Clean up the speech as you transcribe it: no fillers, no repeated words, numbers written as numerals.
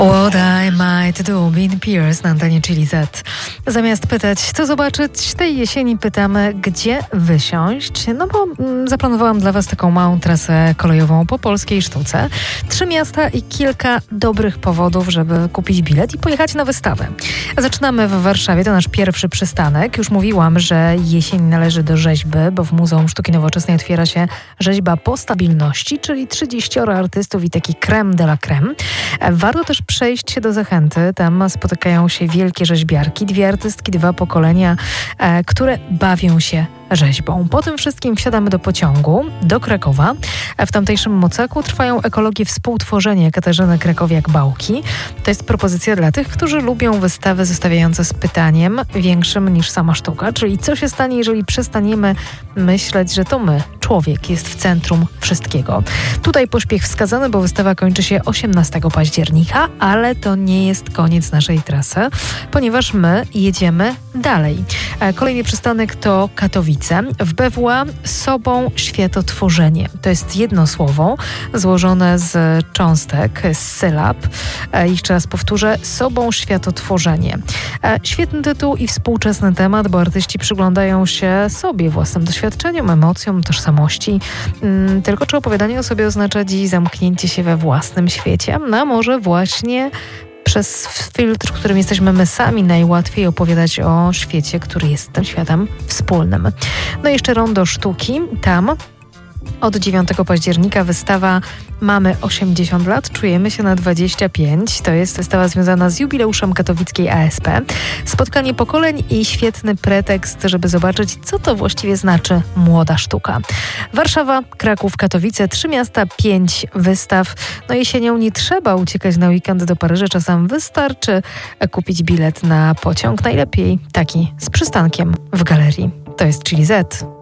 What I Might Do, Britney Spears na antenie Chili Z. Zamiast pytać, co zobaczyć tej jesieni, pytamy, gdzie wysiąść. No bo zaplanowałam dla Was taką małą trasę kolejową po polskiej sztuce. 3 miasta i kilka dobrych powodów, żeby kupić bilet i pojechać na wystawę. Zaczynamy w Warszawie, to nasz pierwszy przystanek. Już mówiłam, że jesień należy do rzeźby, bo w Muzeum Sztuki Nowoczesnej otwiera się rzeźba po stabilności, czyli 30 artystów i taki crème de la crème. Warto też przejść się do Zachęty. Tam spotykają się wielkie rzeźbiarki, 2 artystki, 2 pokolenia, które bawią się rzeźbą. Po tym wszystkim wsiadamy do pociągu, do Krakowa. W tamtejszym Mocaku trwają ekologie współtworzenie Katarzyny Krakowiak-Bałki. To jest propozycja dla tych, którzy lubią wystawy zostawiające z pytaniem większym niż sama sztuka, czyli co się stanie, jeżeli przestaniemy myśleć, że to my, człowiek, jest w centrum wszystkiego. Tutaj pośpiech wskazany, bo wystawa kończy się 18 października, ale to nie jest koniec naszej trasy, ponieważ my jedziemy dalej. Kolejny przystanek to Katowice. W BWA sobą światotworzenie. To jest jedno słowo złożone z cząstek, z sylab. Jeszcze raz powtórzę, sobą światotworzenie. Świetny tytuł i współczesny temat, bo artyści przyglądają się sobie, własnym doświadczeniom, emocjom, tożsamości. Tylko czy opowiadanie o sobie oznacza dziś zamknięcie się we własnym świecie? No może właśnie przez filtr, którym jesteśmy my sami, najłatwiej opowiadać o świecie, który jest tym światem wspólnym. No i jeszcze Rondo Sztuki. Tam od 9 października wystawa Mamy 80 lat, czujemy się na 25. To jest wystawa związana z jubileuszem katowickiej ASP. Spotkanie pokoleń i świetny pretekst, żeby zobaczyć, co to właściwie znaczy młoda sztuka. Warszawa, Kraków, Katowice, 3 miasta, 5 wystaw. No jesienią nie trzeba uciekać na weekend do Paryża, czasem wystarczy kupić bilet na pociąg. Najlepiej taki z przystankiem w galerii. To jest Chili Z.